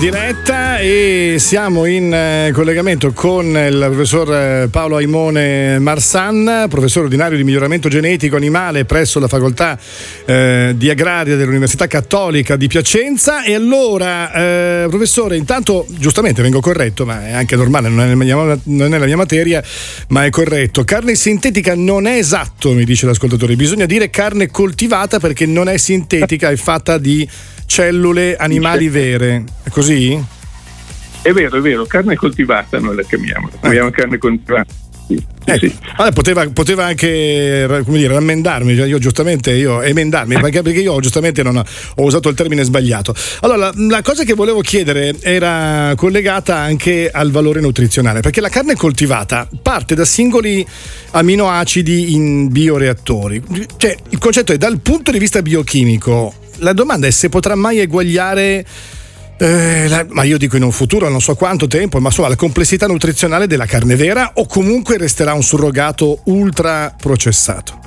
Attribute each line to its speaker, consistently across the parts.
Speaker 1: diretta e siamo in collegamento con il professor Paolo Aimone Marsan, professore ordinario di miglioramento genetico animale presso la facoltà di agraria dell'Università Cattolica di Piacenza. E allora, professore, intanto giustamente vengo corretto, ma è anche normale, non è la mia materia, ma è corretto. Carne sintetica non è esatto, mi dice l'ascoltatore, bisogna dire carne coltivata perché non è sintetica, è fatta di cellule animali vere, è così?
Speaker 2: È vero, carne coltivata noi la chiamiamo carne coltivata. Sì.
Speaker 1: Allora, poteva anche, come dire, emendarmi perché io giustamente ho usato il termine sbagliato. Allora, la cosa che volevo chiedere era collegata anche al valore nutrizionale, perché la carne coltivata parte da singoli aminoacidi in bioreattori, cioè il concetto è dal punto di vista biochimico. La domanda è se potrà mai eguagliare ma io dico in un futuro, non so quanto tempo, ma insomma la complessità nutrizionale della carne vera, o comunque resterà un surrogato ultra processato?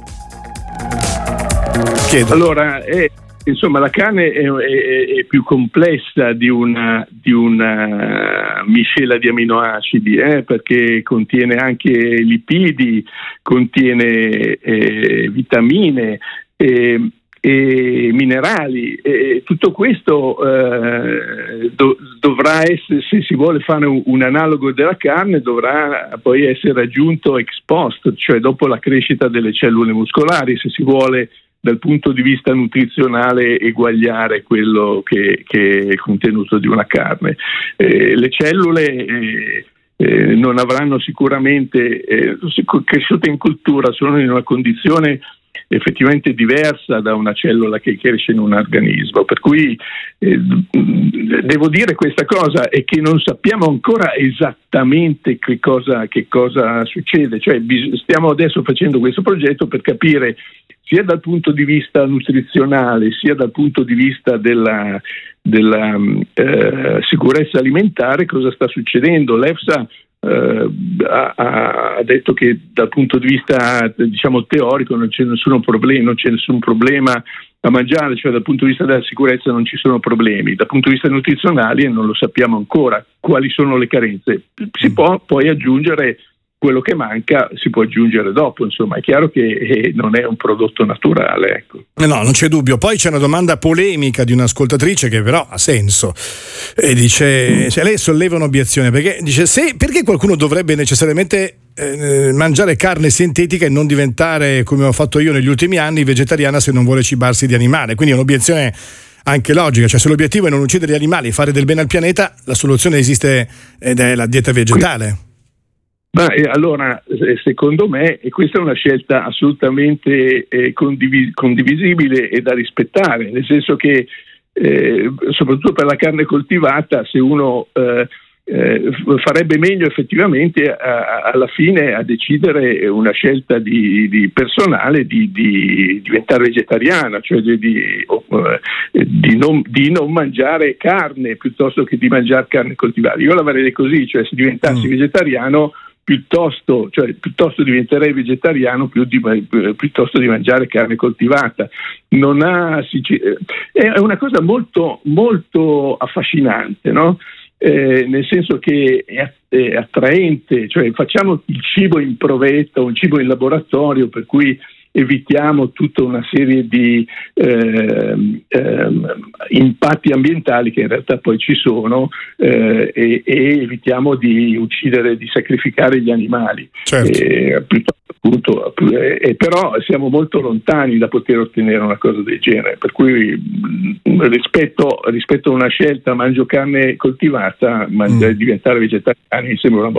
Speaker 1: Chiedo.
Speaker 2: Allora, insomma, la carne è più complessa di una miscela di aminoacidi, perché contiene anche lipidi, contiene vitamine e minerali, e tutto questo dovrà essere, se si vuole fare un analogo della carne, dovrà poi essere raggiunto ex post, cioè dopo la crescita delle cellule muscolari, se si vuole dal punto di vista nutrizionale eguagliare quello che è il contenuto di una carne. Le cellule non avranno sicuramente cresciute in cultura, sono in una condizione effettivamente diversa da una cellula che cresce in un organismo, per cui devo dire questa cosa è che non sappiamo ancora esattamente che cosa succede, cioè stiamo adesso facendo questo progetto per capire sia dal punto di vista nutrizionale sia dal punto di vista della sicurezza alimentare cosa sta succedendo. L'EFSA ha detto che dal punto di vista, diciamo, teorico non c'è nessun problema a mangiare, cioè dal punto di vista della sicurezza non ci sono problemi. Dal punto di vista nutrizionale non lo sappiamo ancora quali sono le carenze. Si può poi aggiungere quello che manca, si può aggiungere dopo, insomma è chiaro che non è un prodotto naturale, ecco.
Speaker 1: No, non c'è dubbio. Poi c'è una domanda polemica di un'ascoltatrice che però ha senso e dice, cioè lei solleva un'obiezione perché dice perché qualcuno dovrebbe necessariamente mangiare carne sintetica e non diventare, come ho fatto io negli ultimi anni, vegetariana se non vuole cibarsi di animale. Quindi è un'obiezione anche logica, cioè se l'obiettivo è non uccidere gli animali e fare del bene al pianeta, la soluzione esiste ed è la dieta vegetale.
Speaker 2: Allora, secondo me, e questa è una scelta assolutamente condivisibile e da rispettare, nel senso che soprattutto per la carne coltivata, se uno farebbe meglio effettivamente alla fine a decidere una scelta di personale di diventare vegetariana, cioè di non mangiare carne piuttosto che di mangiare carne coltivata. Io la farei così, cioè se diventassi vegetariano piuttosto diventerei vegetariano piuttosto di mangiare carne coltivata. È una cosa molto molto affascinante, no? Nel senso che è attraente, cioè facciamo il cibo in provetta, un cibo in laboratorio, per cui evitiamo tutta una serie di impatti ambientali che in realtà poi ci sono, e evitiamo di uccidere, di sacrificare gli animali.
Speaker 1: Certo.
Speaker 2: Però siamo molto lontani da poter ottenere una cosa del genere, per cui rispetto a una scelta mangio carne coltivata, diventare vegetariani mi sembra una